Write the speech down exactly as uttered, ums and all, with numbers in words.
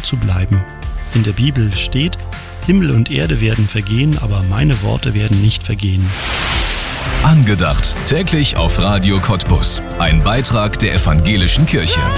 zu bleiben. In der Bibel steht: Himmel und Erde werden vergehen, aber meine Worte werden nicht vergehen. Angedacht, täglich auf Radio Cottbus. Ein Beitrag der Evangelischen Kirche.